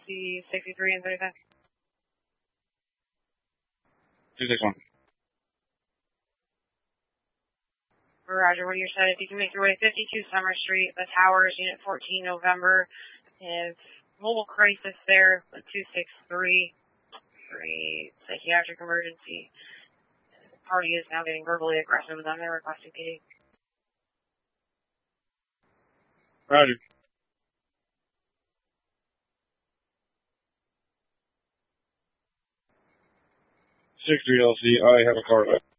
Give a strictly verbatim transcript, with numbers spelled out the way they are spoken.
C sixty-three and thirty-five. two six one. Roger, what are your status? You can make your way fifty-two Summer Street, the Towers, Unit fourteen, November. And mobile crisis there, two six three for a psychiatric emergency. The party is now getting verbally aggressive with them. They're requesting P D. Roger. six three L C, I have a car.